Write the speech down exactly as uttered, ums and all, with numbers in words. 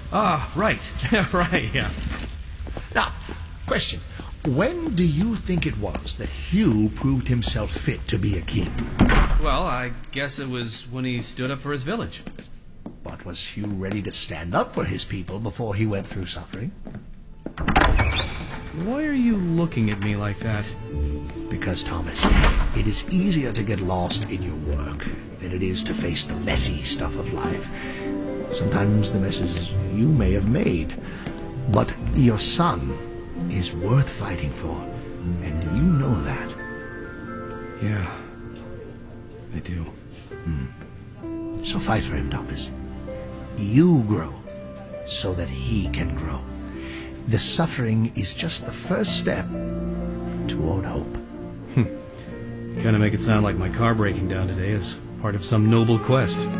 Ah, right. Right, yeah. Now, question. When do you think it was that Hugh proved himself fit to be a king? Well, I guess it was when he stood up for his village. But was Hugh ready to stand up for his people before he went through suffering? Why are you looking at me like that? Because, Thomas, it is easier to get lost in your work than it is to face the messy stuff of life. Sometimes the messes you may have made. But your son is worth fighting for, and you know that. Yeah, I do. Hmm. So fight for him, Thomas. You grow so that he can grow. The suffering is just the first step toward hope. Kind of make it sound like my car breaking down today is part of some noble quest.